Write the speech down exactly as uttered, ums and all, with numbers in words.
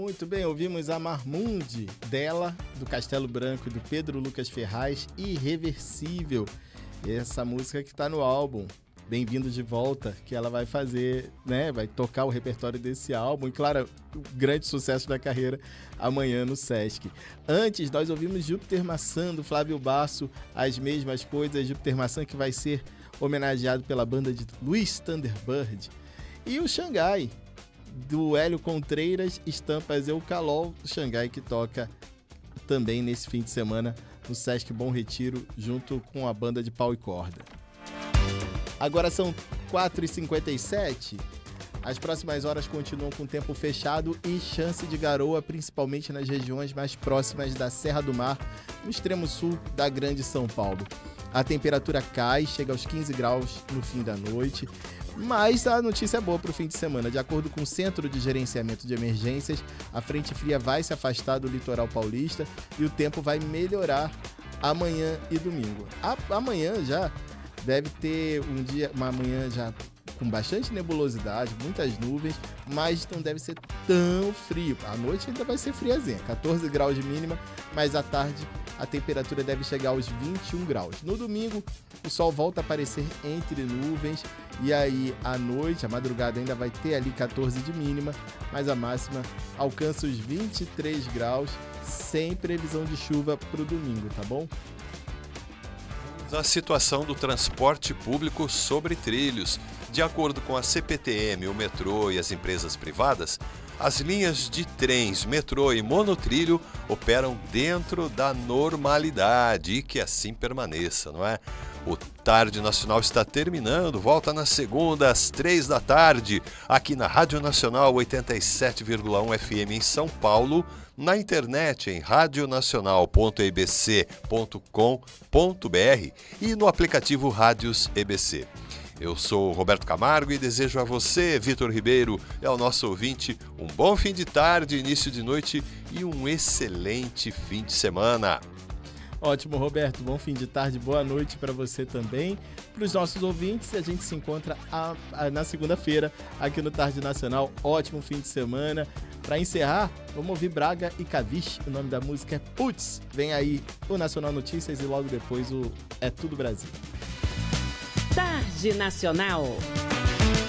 Muito bem, ouvimos a Marmundi, dela, do Castelo Branco e do Pedro Lucas Ferraz, Irreversível. Essa música que está no álbum, Bem-vindo de Volta, que ela vai fazer, né, vai tocar o repertório desse álbum e, claro, o grande sucesso da carreira amanhã no Sesc. Antes, nós ouvimos Júpiter Maçã, do Flávio Basso, As Mesmas Coisas, Júpiter Maçã, que vai ser homenageado pela banda de Luiz Thunderbird. E o Xangai, do Hélio Contreiras, Estampas Eucalol, o Xangai que toca também nesse fim de semana no Sesc Bom Retiro, junto com a banda de pau e corda. Agora são quatro e cinquenta e sete, as próximas horas continuam com tempo fechado e chance de garoa, principalmente nas regiões mais próximas da Serra do Mar, no extremo sul da Grande São Paulo. A temperatura cai, chega aos quinze graus no fim da noite, mas a notícia é boa para o fim de semana. De acordo com o Centro de Gerenciamento de Emergências, a frente fria vai se afastar do litoral paulista e o tempo vai melhorar amanhã e domingo. A, amanhã já deve ter um dia, uma manhã já com bastante nebulosidade, muitas nuvens, mas não deve ser tão frio. À noite ainda vai ser friazinha, catorze graus de mínima, mas à tarde a temperatura deve chegar aos vinte e um graus. No domingo, o sol volta a aparecer entre nuvens e aí à noite, a madrugada ainda vai ter ali catorze de mínima, mas a máxima alcança os vinte e três graus, sem previsão de chuva para o domingo, tá bom? A situação do transporte público sobre trilhos. De acordo com a C P T M, o metrô e as empresas privadas, as linhas de trens, metrô e monotrilho operam dentro da normalidade e que assim permaneça, não é? O Tarde Nacional está terminando, volta na segunda às três da tarde, aqui na Rádio Nacional oitenta e sete vírgula um F M em São Paulo, na internet em radionacional ponto e b c ponto com ponto b r e no aplicativo Rádios E B C. Eu sou Roberto Camargo e desejo a você, Vitor Ribeiro, e ao nosso ouvinte, um bom fim de tarde, início de noite e um excelente fim de semana. Ótimo, Roberto. Bom fim de tarde, boa noite para você também. Para os nossos ouvintes, a gente se encontra a, a, na segunda-feira aqui no Tarde Nacional. Ótimo fim de semana. Para encerrar, vamos ouvir Braga e Cavish. O nome da música é Putz. Vem aí o Nacional Notícias e logo depois o É Tudo Brasil. Tarde Nacional.